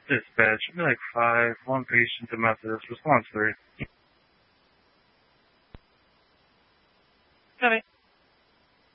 Dispatch, should be like 5, 1 patient to Methodist, response 3. Copy.